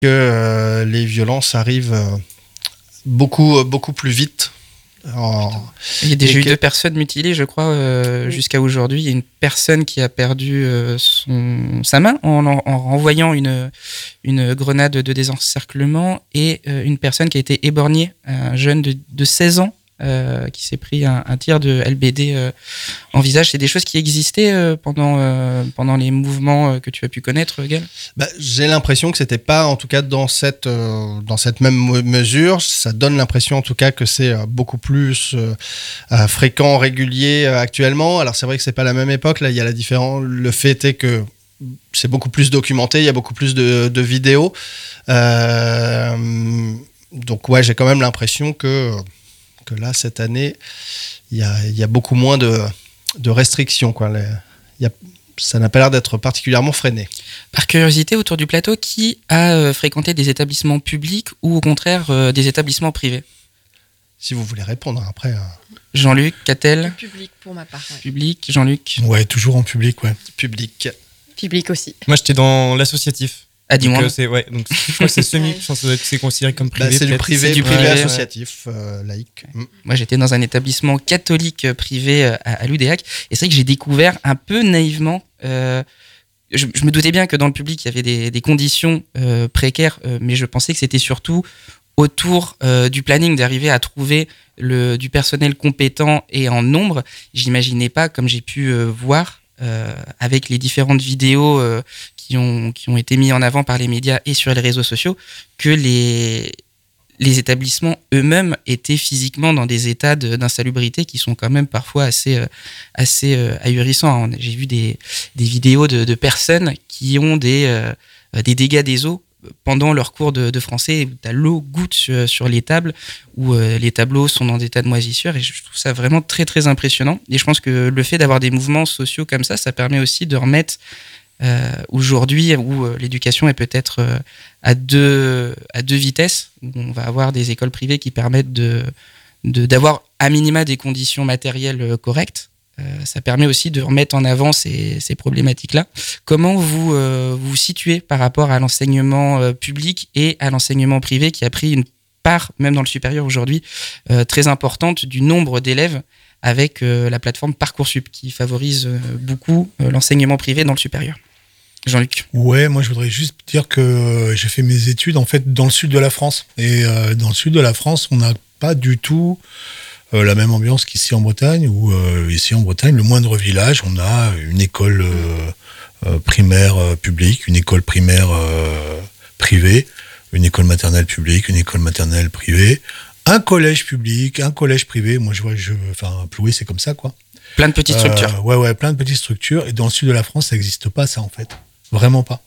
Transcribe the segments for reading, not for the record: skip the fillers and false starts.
que les violences arrivent beaucoup plus vite. Il y a déjà eu 2 personnes mutilées, je crois, jusqu'à aujourd'hui. Il y a une personne qui a perdu sa main en renvoyant une grenade de désencerclement et une personne qui a été éborgnée, un jeune de 16 ans. Qui s'est pris un tir de LBD en visage. C'est des choses qui existaient pendant les mouvements que tu as pu connaître, Gaël ? J'ai l'impression que c'était pas, en tout cas dans cette même mesure. Ça donne l'impression, en tout cas, que c'est beaucoup plus fréquent, régulier actuellement. Alors c'est vrai que c'est pas la même époque. Là, il y a la différence. Le fait est que c'est beaucoup plus documenté. Il y a beaucoup plus de vidéos. Donc ouais, j'ai quand même l'impression que là, cette année, il y a beaucoup moins de restrictions, quoi. Ça n'a pas l'air d'être particulièrement freiné. Par curiosité, autour du plateau, qui a fréquenté des établissements publics ou au contraire des établissements privés ? Si vous voulez répondre après. Jean-Luc, Catel ? Public pour ma part. Ouais. Public, Jean-Luc ? Ouais, toujours en public, ouais. Public. Public aussi. Moi, j'étais dans l'associatif. Ah, dis-moi. Donc, je crois que c'est semi, je pense que c'est considéré comme privé. C'est du privé, associatif, laïque. Moi, j'étais dans un établissement catholique privé à l'UDEAC. Et c'est vrai que j'ai découvert un peu naïvement. Je me doutais bien que dans le public, il y avait des conditions précaires, mais je pensais que c'était surtout autour du planning, d'arriver à trouver du personnel compétent et en nombre. J'imaginais pas, comme j'ai pu voir, avec les différentes vidéos qui ont été mises en avant par les médias et sur les réseaux sociaux, que les établissements eux-mêmes étaient physiquement dans des états d'insalubrité qui sont quand même parfois assez ahurissants. J'ai vu des vidéos de personnes qui ont des dégâts des eaux pendant leur cours de français, où l'eau goutte sur les tables, où les tableaux sont dans des tas de moisissures, et je trouve ça vraiment très très impressionnant. Et je pense que le fait d'avoir des mouvements sociaux comme ça permet aussi de remettre aujourd'hui, où l'éducation est peut-être à deux vitesses, où on va avoir des écoles privées qui permettent d'avoir à minima des conditions matérielles correctes. Ça permet aussi de remettre en avant ces problématiques-là. Comment vous vous situez par rapport à l'enseignement public et à l'enseignement privé, qui a pris une part, même dans le supérieur aujourd'hui, très importante du nombre d'élèves, avec la plateforme Parcoursup, qui favorise beaucoup l'enseignement privé dans le supérieur? Jean-Luc. Ouais, moi je voudrais juste dire que j'ai fait mes études en fait dans le sud de la France. Et dans le sud de la France, on n'a pas du tout la même ambiance qu'ici en Bretagne, où ici en Bretagne, le moindre village, on a une école primaire publique, une école primaire privée, une école maternelle publique, une école maternelle privée, un collège public, un collège privé. Moi, Ploué, c'est comme ça, quoi. Plein de petites structures. Ouais, plein de petites structures. Et dans le sud de la France, ça n'existe pas, ça, en fait. Vraiment pas.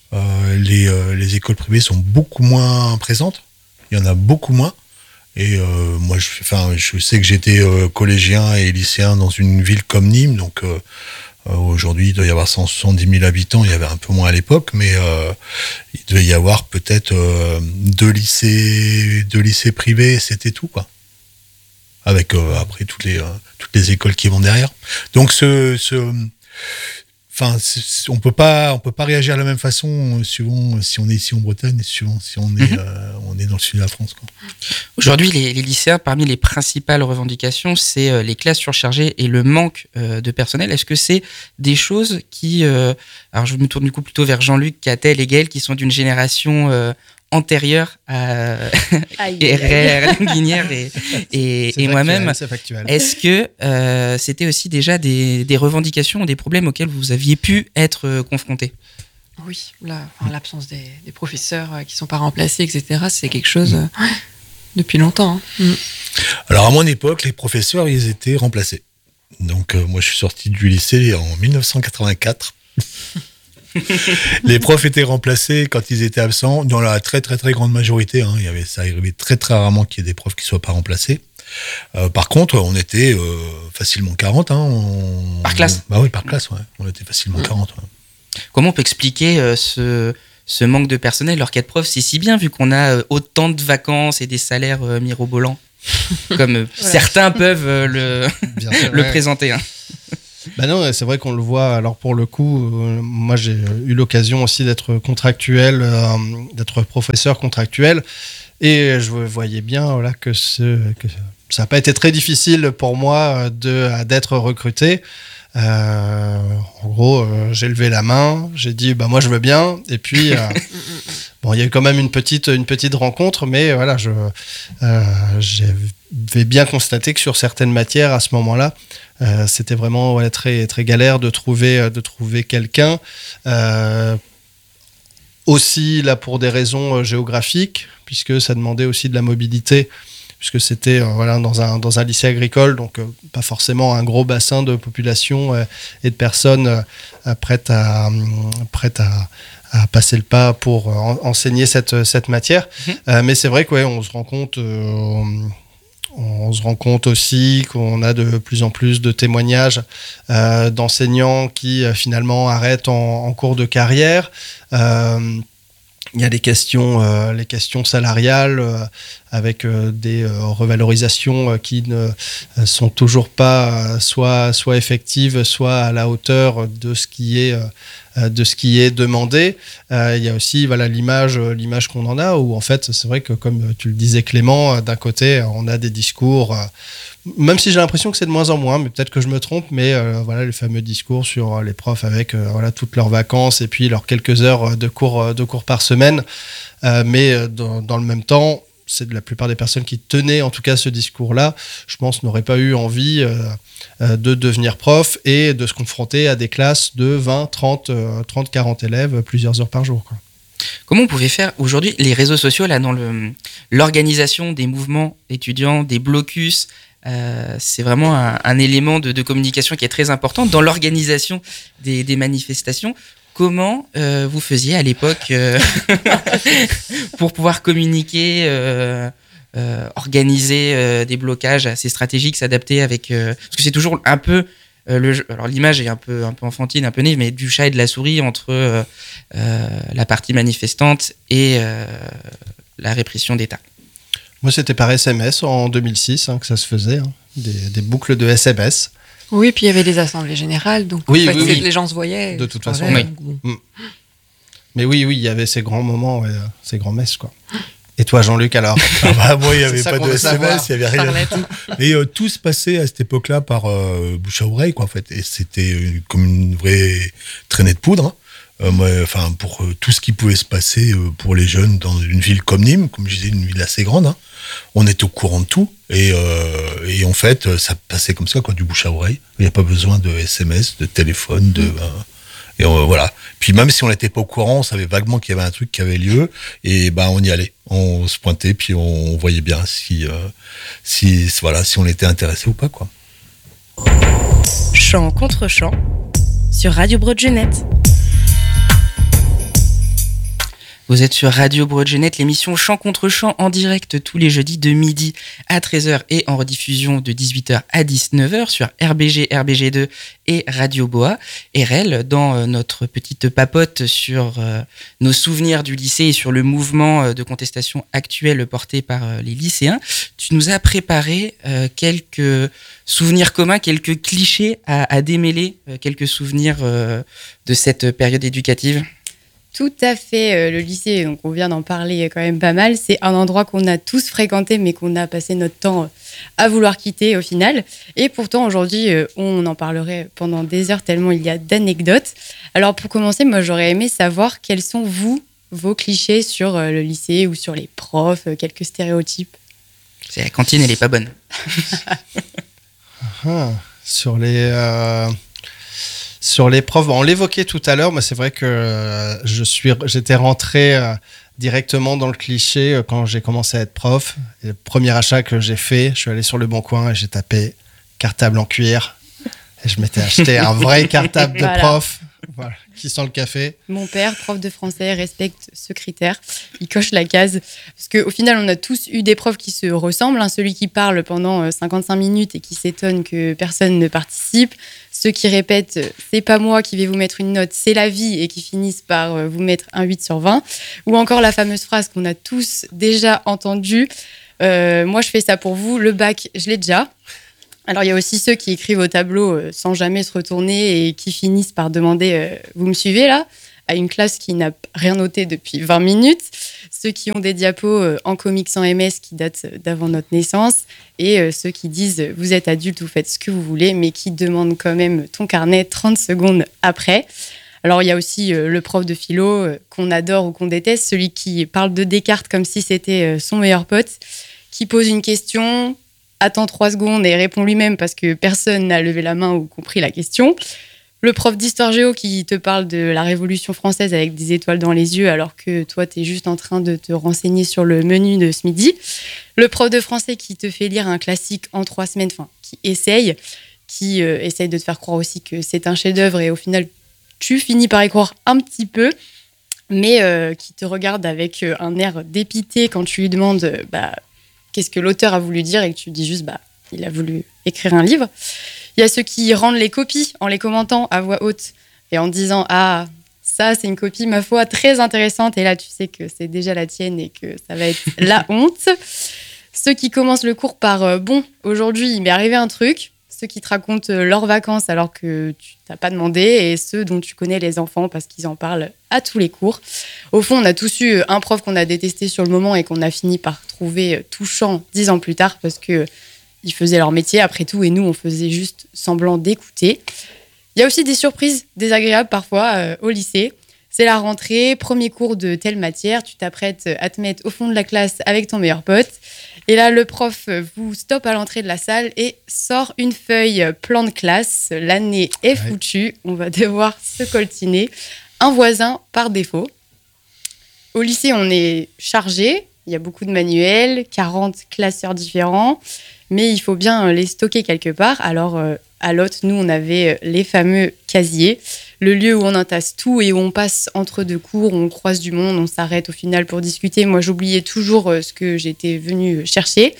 Les écoles privées sont beaucoup moins présentes. Il y en a beaucoup moins. Et moi, je sais que j'étais collégien et lycéen dans une ville comme Nîmes, donc aujourd'hui, il doit y avoir 170 000 habitants, il y avait un peu moins à l'époque, mais il devait y avoir peut-être deux lycées privés, c'était tout, quoi. Avec après toutes les écoles qui vont derrière. Donc on peut pas réagir de la même façon suivant si on est ici en Bretagne et suivant si on est dans le sud de la France, quoi. Aujourd'hui, les lycéens, parmi les principales revendications, c'est les classes surchargées et le manque de personnel. Est-ce que c'est des choses qui... alors je me tourne du coup plutôt vers Jean-Luc, Catel et Gaël, qui sont d'une génération antérieure à RR Guinière et moi-même. C'est factuel. Est-ce que c'était aussi déjà des revendications, des problèmes auxquels vous aviez pu être confrontés? Oui, l'absence des professeurs qui ne sont pas remplacés, etc., c'est quelque chose depuis longtemps. Alors à mon époque, les professeurs, ils étaient remplacés. Donc moi, je suis sorti du lycée en 1984. Les profs étaient remplacés quand ils étaient absents, dans la très très très grande majorité. Ça arrivait très très rarement qu'il y ait des profs qui ne soient pas remplacés. Par contre, on était facilement 40. Par classe? Bah oui, par classe, ouais. On était facilement 40. Ouais. Comment on peut expliquer ce manque de personnel alors qu'être prof, c'est si bien, vu qu'on a autant de vacances et des salaires mirobolants, comme certains peuvent le présenter. Bah non, c'est vrai qu'on le voit. Alors pour le coup, moi j'ai eu l'occasion aussi d'être contractuel, d'être professeur contractuel, et je voyais bien voilà, que ça n'a pas été très difficile pour moi d'être recruté. En gros, j'ai levé la main, j'ai dit bah moi je veux bien, et puis bon, il y a eu quand même une petite rencontre, mais voilà, j'avais bien constaté que sur certaines matières à ce moment-là, c'était vraiment très très galère de trouver quelqu'un. Aussi là pour des raisons géographiques, puisque ça demandait aussi de la mobilité, puisque c'était voilà, dans un lycée agricole, donc pas forcément un gros bassin de population et de personnes prêtes à passer le pas pour enseigner cette matière. Mais c'est vrai qu'on se rend compte aussi qu'on a de plus en plus de témoignages d'enseignants qui finalement arrêtent en cours de carrière. Il y a les questions salariales avec des revalorisations qui ne sont toujours pas soit effectives, soit à la hauteur de ce qui est demandé. Il y a aussi voilà, l'image qu'on en a, où en fait c'est vrai que comme tu le disais Clément, d'un côté on a des discours, même si j'ai l'impression que c'est de moins en moins, mais peut-être que je me trompe, mais voilà, les fameux discours sur les profs avec voilà, toutes leurs vacances et puis leurs quelques heures de cours par semaine, mais dans le même temps, c'est de la plupart des personnes qui tenaient en tout cas ce discours-là, je pense, n'auraient pas eu envie de devenir prof et de se confronter à des classes de 20, 30, 40 élèves plusieurs heures par jour, quoi. Comment on pouvait faire aujourd'hui les réseaux sociaux là, dans l'organisation des mouvements étudiants, des blocus, c'est vraiment un élément de communication qui est très important dans l'organisation des manifestations. Comment vous faisiez à l'époque pour pouvoir communiquer, organiser des blocages assez stratégiques, s'adapter avec... parce que c'est toujours un peu... alors l'image est un peu enfantine, un peu naïve, mais du chat et de la souris entre la partie manifestante et la répression d'État. Moi, c'était par SMS en 2006 que ça se faisait, des boucles de SMS. Oui, puis il y avait des assemblées générales, donc oui, en fait, oui. les gens se voyaient. De toute façon, oui. Mais oui, il y avait ces grands moments, ces grands messes, quoi. Et toi, Jean-Luc, alors? Moi, il n'y avait pas de SMS, il n'y avait rien du tout. Mais tout se passait à cette époque-là par bouche à oreille, quoi, en fait. Et c'était comme une vraie traînée de poudre. Pour tout ce qui pouvait se passer pour les jeunes dans une ville comme Nîmes, comme je disais, une ville assez grande, on était au courant de tout. Et en fait, ça passait comme ça, quoi, du bouche à oreille. Il n'y a pas besoin de SMS, de téléphone, voilà. Puis même si on n'était pas au courant, on savait vaguement qu'il y avait un truc qui avait lieu, et on y allait. On se pointait, puis on voyait bien si on était intéressé ou pas, quoi. Chant contre chant sur Radio Broadgenette. Vous êtes sur Radio Broadgenette, l'émission Chant contre chant en direct tous les jeudis de midi à 13h et en rediffusion de 18h à 19h sur RBG, RBG2 et Radio Boa. RL, dans notre petite papote sur nos souvenirs du lycée et sur le mouvement de contestation actuel porté par les lycéens, tu nous as préparé quelques souvenirs communs, quelques clichés à démêler, quelques souvenirs de cette période éducative. Tout à fait. Le lycée, donc on vient d'en parler quand même pas mal. C'est un endroit qu'on a tous fréquenté, mais qu'on a passé notre temps à vouloir quitter au final. Et pourtant, aujourd'hui, on en parlerait pendant des heures tellement il y a d'anecdotes. Alors pour commencer, moi, j'aurais aimé savoir quels sont, vos clichés sur le lycée ou sur les profs, quelques stéréotypes. C'est la cantine, elle est pas bonne. Sur les profs, on l'évoquait tout à l'heure, mais c'est vrai que j'étais rentré directement dans le cliché quand j'ai commencé à être prof. Et le premier achat que j'ai fait, je suis allé sur Le Bon Coin et j'ai tapé cartable en cuir. Et je m'étais acheté un vrai cartable de prof, voilà, qui sent le café. Mon père, prof de français, respecte ce critère. Il coche la case. Parce qu'au final, on a tous eu des profs qui se ressemblent. Celui qui parle pendant 55 minutes et qui s'étonne que personne ne participe. Ceux qui répètent « c'est pas moi qui vais vous mettre une note, c'est la vie » et qui finissent par vous mettre un 8 sur 20. Ou encore la fameuse phrase qu'on a tous déjà entendue. Moi, je fais ça pour vous. Le bac, je l'ai déjà. Alors, il y a aussi ceux qui écrivent au tableau sans jamais se retourner et qui finissent par demander vous me suivez là ? À une classe qui n'a rien noté depuis 20 minutes. Ceux qui ont des diapos en comics sans MS qui datent d'avant notre naissance. Et ceux qui disent vous êtes adulte, vous faites ce que vous voulez, mais qui demandent quand même ton carnet 30 secondes après. Alors, il y a aussi le prof de philo qu'on adore ou qu'on déteste, celui qui parle de Descartes comme si c'était son meilleur pote, qui pose une question, attend 3 secondes et répond lui-même parce que personne n'a levé la main ou compris la question. Le prof d'histoire géo qui te parle de la Révolution française avec des étoiles dans les yeux alors que toi, tu es juste en train de te renseigner sur le menu de ce midi. Le prof de français qui te fait lire un classique en 3 semaines, enfin, qui essaye de te faire croire aussi que c'est un chef-d'œuvre et au final, tu finis par y croire un petit peu, mais qui te regarde avec un air dépité quand tu lui demandes qu'est-ce que l'auteur a voulu dire et que tu dis juste il a voulu écrire un livre. Il y a ceux qui rendent les copies en les commentant à voix haute et en disant « Ah, ça, c'est une copie, ma foi, très intéressante. » Et là, tu sais que c'est déjà la tienne et que ça va être la honte. Ceux qui commencent le cours par « Bon, aujourd'hui, il m'est arrivé un truc. » Ceux qui te racontent leurs vacances alors que tu t'as pas demandé et ceux dont tu connais les enfants parce qu'ils en parlent à tous les cours. Au fond, on a tous eu un prof qu'on a détesté sur le moment et qu'on a fini par trouver touchant 10 ans plus tard parce que ils faisaient leur métier après tout et nous, on faisait juste semblant d'écouter. Il y a aussi des surprises désagréables parfois au lycée. C'est la rentrée, premier cours de telle matière, tu t'apprêtes à te mettre au fond de la classe avec ton meilleur pote. Et là, le prof vous stoppe à l'entrée de la salle et sort une feuille plan de classe. L'année est foutue, on va devoir se coltiner. Un voisin par défaut. Au lycée, on est chargé, il y a beaucoup de manuels, 40 classeurs différents. Mais il faut bien les stocker quelque part. Alors, à l'autre, nous, on avait les fameux casiers, le lieu où on entasse tout et où on passe entre 2 cours, où on croise du monde, on s'arrête au final pour discuter. Moi, j'oubliais toujours ce que j'étais venue chercher.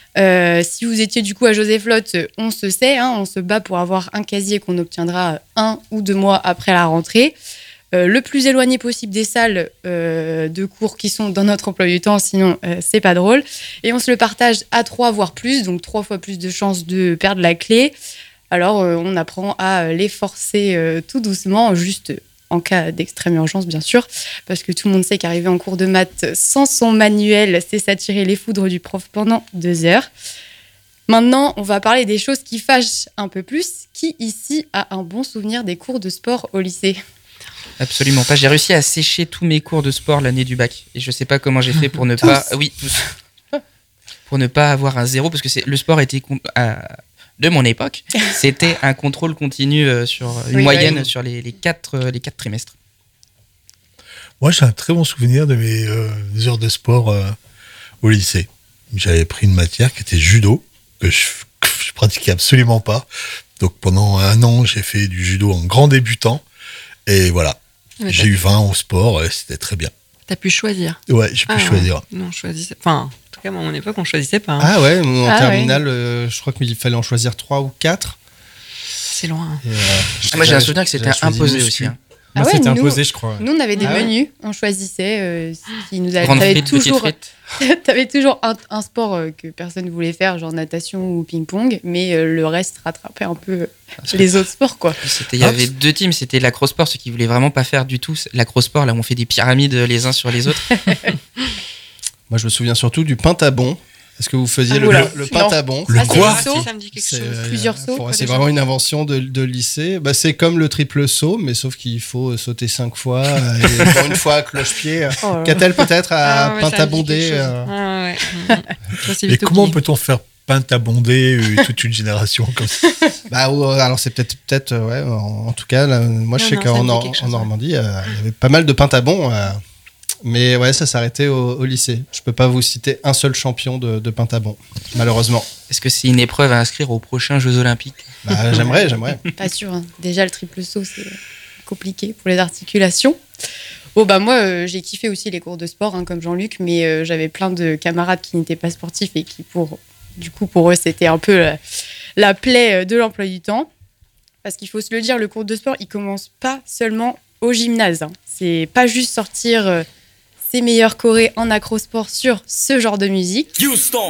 Si vous étiez du coup à Joseph Lotte, on se sait, on se bat pour avoir un casier qu'on obtiendra 1 ou 2 mois après la rentrée. Le plus éloigné possible des salles de cours qui sont dans notre emploi du temps, sinon c'est pas drôle. Et on se le partage à 3 voire plus, donc 3 fois plus de chances de perdre la clé. Alors on apprend à les forcer tout doucement, juste en cas d'extrême urgence bien sûr, parce que tout le monde sait qu'arriver en cours de maths sans son manuel, c'est s'attirer les foudres du prof pendant 2 heures. Maintenant, on va parler des choses qui fâchent un peu plus. Qui ici a un bon souvenir des cours de sport au lycée ? Absolument pas. J'ai réussi à sécher tous mes cours de sport l'année du bac. Et je sais pas comment j'ai fait pour ne pas... Oui, tous. Pour ne pas avoir un 0, parce que le sport était... de mon époque, c'était un contrôle continu sur une moyenne sur les 4 trimestres. Moi, j'ai un très bon souvenir de mes heures de sport au lycée. J'avais pris une matière qui était judo, que je pratiquais absolument pas. Donc pendant 1 an, j'ai fait du judo en grand débutant. Et voilà, j'ai eu 20 au sport, c'était très bien. T'as pu choisir ? Ouais, j'ai pu choisir. Non, on choisissait. Enfin, en tout cas, à mon époque, on choisissait pas. Ah ouais, en terminale, je crois qu'il fallait en choisir 3 ou 4. C'est loin. Moi, j'ai un souvenir que c'était imposé aussi. Moi, c'était imposé, je crois. Nous, on avait des menus, on choisissait. T'avais toujours un sport que personne ne voulait faire, genre natation ou ping-pong, mais le reste rattrapait un peu les autres sports, quoi. Il y avait 2 teams, c'était l'acrosport, ceux qui voulaient vraiment pas faire du tout. L'acrosport, là où on fait des pyramides les uns sur les autres. Moi, je me souviens surtout du pentabon. Est-ce que vous faisiez le pentabon ? Le quoi ? Ça me dit quelque chose. Plusieurs sauts. C'est vraiment une invention de lycée. C'est comme le triple saut, mais sauf qu'il faut sauter 5 fois. Et pour une fois, cloche-pied. Qu'a-t-elle peut-être à pentabonder Et comment peut-on faire pentabonder toute une génération comme ça ? Alors c'est peut-être ouais. En tout cas, là, moi je sais qu'en Normandie, il y avait pas mal de pentabons. Mais ouais, ça s'arrêtait au lycée. Je peux pas vous citer un seul champion de pentabon, malheureusement. Est-ce que c'est une épreuve à inscrire aux prochains Jeux Olympiques ? J'aimerais. Pas sûr. Déjà, le triple saut, c'est compliqué pour les articulations. Moi, j'ai kiffé aussi les cours de sport, comme Jean-Luc, mais j'avais plein de camarades qui n'étaient pas sportifs et qui, pour eux, c'était un peu la plaie de l'emploi du temps. Parce qu'il faut se le dire, le cours de sport, il commence pas seulement au gymnase. C'est pas juste sortir ses meilleurs chorés en acrosport sur ce genre de musique.